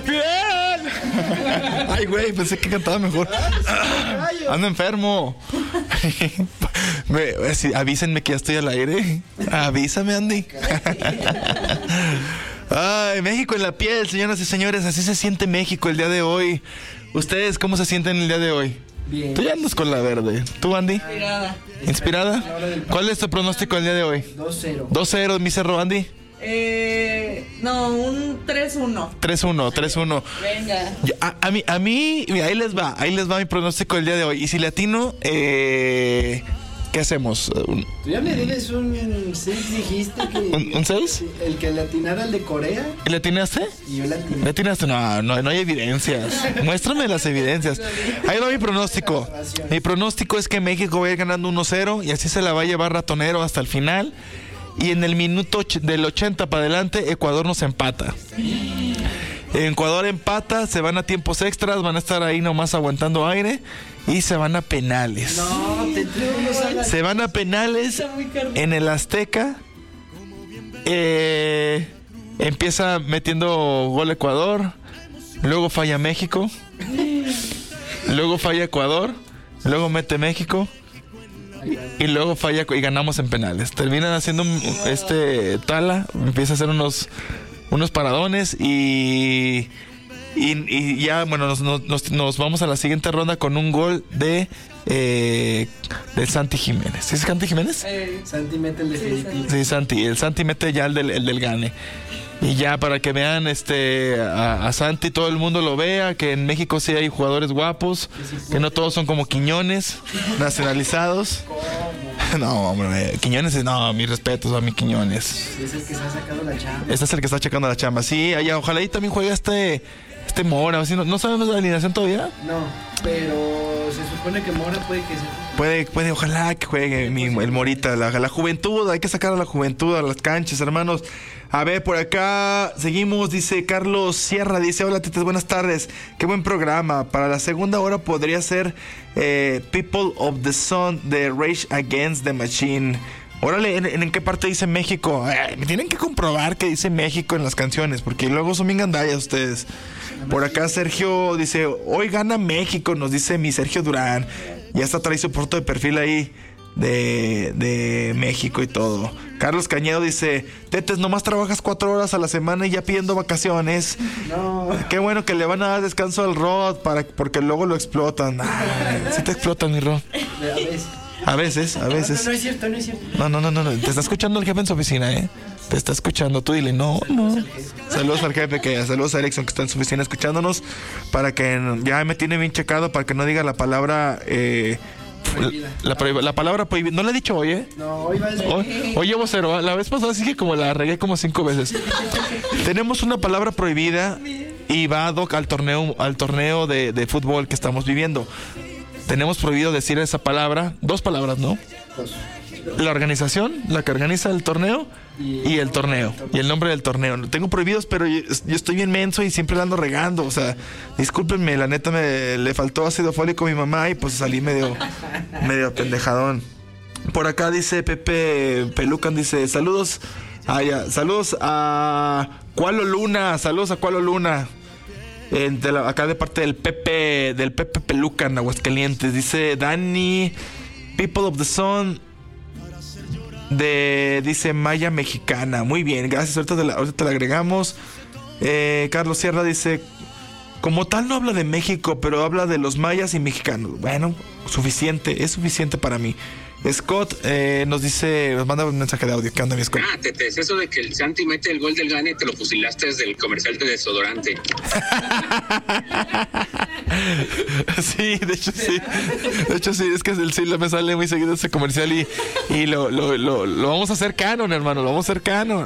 piel. Ay, güey, pensé que cantaba mejor. Ando enfermo. Avísenme que ya estoy al aire. Avísame, Andy. Ay, México en la piel, señoras y señores. Así se siente México el día de hoy. ¿Ustedes cómo se sienten el día de hoy? Bien. Tú ya andas con la verde. ¿Tú, Andy? ¿Inspirada? ¿Cuál es tu pronóstico el día de hoy? 2-0. 2-0, mi cerro, Andy. No, un 3-1. 3-1. Venga. A mí, mira, ahí les va mi pronóstico el día de hoy. Y si le atino, ¿qué hacemos? Tú ya me debes un 6, dijiste que... ¿Un 6? El que le atinara al de Corea. ¿Le atinaste? Y yo le atiné. ¿Le atinaste? No hay evidencias. Muéstrame las evidencias. Ahí va mi pronóstico. Mi pronóstico es que México va a ir ganando 1-0 y así se la va a llevar ratonero hasta el final. Y en el minuto del 80 para adelante, Ecuador nos empata. Ecuador empata, se van a tiempos extras, van a estar ahí nomás aguantando aire y se van a penales. No, te traigo unos alas. Se van a penales en el Azteca. Empieza metiendo gol Ecuador, luego falla México, luego falla Ecuador, luego mete México. Y luego falla y ganamos en penales. Terminan haciendo Tala, empieza a hacer unos paradones y ya, bueno, nos vamos a la siguiente ronda con un gol de Santi Jiménez. ¿Sí es Santi Jiménez? Santi mete el definitivo. Sí, Santi. El Santi mete ya el del gane. Y ya para que vean a Santi, todo el mundo lo vea, que en México sí hay jugadores guapos, que no todos son como Quiñones, nacionalizados. No, hombre, Quiñones, no, mis respetos a mi Quiñones. Es el que se ha sacado la chamba. Este es el que está checando la chamba. Sí, allá, ojalá y también juegue este Mora. ¿No sabemos la alineación todavía? No, pero se supone que Mora puede que se... Puede, ojalá que juegue el Morita, la juventud, hay que sacar a la juventud a las canchas, hermanos. A ver, por acá seguimos, dice Carlos Sierra, dice, hola Tetes, buenas tardes, qué buen programa. Para la segunda hora podría ser People of the Sun de Rage Against the Machine. Órale, ¿en qué parte dice México? Me tienen que comprobar que dice México en las canciones, porque luego son bien gandallas ustedes. Por acá Sergio dice, hoy gana México, nos dice mi Sergio Durán. Ya está trae su foto de perfil ahí de México y todo. Carlos Cañedo dice, Tetes, nomás trabajas 4 horas a la semana y ya pidiendo vacaciones. No. Qué bueno que le van a dar descanso al Rod porque luego lo explotan. Sí te explotan, mi Rod. A veces. No es cierto. No. Te está escuchando el jefe en su oficina, Te está escuchando. Tú dile, no. Saludos al jefe, saludos a Erickson que está en su oficina escuchándonos. Para que ya me tiene bien checado para que no diga la palabra la palabra prohibida. No la he dicho hoy, No, hoy llevo 0. La vez pasada sí que como la regué como 5 veces. Tenemos una palabra prohibida y va ad hoc al torneo de fútbol que estamos viviendo. Tenemos prohibido decir esa palabra, 2 palabras, ¿no? 2. La organización, la que organiza el torneo y el torneo, y el nombre del torneo. Tengo prohibidos, pero yo estoy bien menso y siempre la ando regando. O sea, discúlpenme, la neta le faltó ácido fólico a mi mamá y pues salí medio pendejadón. Por acá dice Pepe Pelucan, dice, saludos a Cualo Luna, acá de parte del Pepe Pelucan, Aguascalientes. Dice Dani, People of the Sun dice Maya Mexicana. Muy bien, gracias, ahorita te la agregamos. Carlos Sierra dice, como tal no habla de México, pero habla de los mayas y mexicanos. Bueno, es suficiente para mí. Scott nos manda un mensaje de audio. ¿Qué onda, mi Scott? Tetes, eso de que el Santi mete el gol del gane, te lo fusilaste desde el comercial de desodorante. Sí, de hecho sí, es que me sale muy seguido ese comercial y lo vamos a hacer canon, hermano, lo vamos a hacer canon.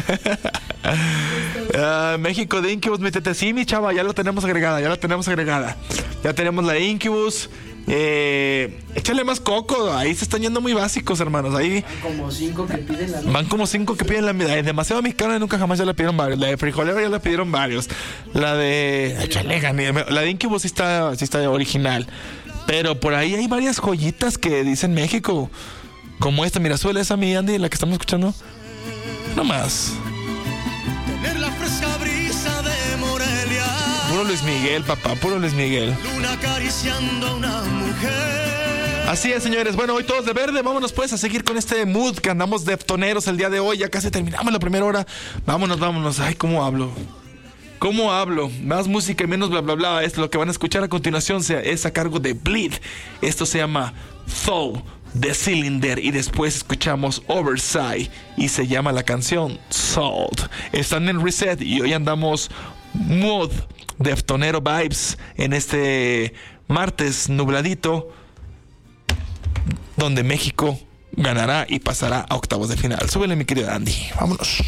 México de Incubus, métete. Sí, mi chava, ya la tenemos agregada. Ya tenemos la Incubus. Échale más coco. Ahí se están yendo muy básicos, hermanos. Ahí van como 5 que piden la vida. Demasiado mexicana, nunca jamás ya la pidieron varios. La de frijolero ya la pidieron varios. La de la de Incubus sí está original. Pero por ahí hay varias joyitas que dicen México, como esta. Mira, suele esa, mi Andy, la que estamos escuchando. No más. Tener la fresca brisa de Morelia Puro Luis Miguel, papá, puro Luis Miguel. Luna acariciando a una mujer. Así es, señores. Bueno, hoy todos de verde. Vámonos pues a seguir con este mood que andamos deftoneros el día de hoy. Ya casi terminamos la primera hora. Vámonos. Ay, ¿cómo hablo? Más música y menos bla bla bla. Esto lo que van a escuchar a continuación es a cargo de Bleed. Esto se llama Fall de Cylinder. Y después escuchamos Oversight y se llama la canción Salt. Están en Reset y hoy andamos mood deftonero vibes en este martes nubladito, donde México ganará y pasará a octavos de final. Súbele, mi querido Andy. Vámonos.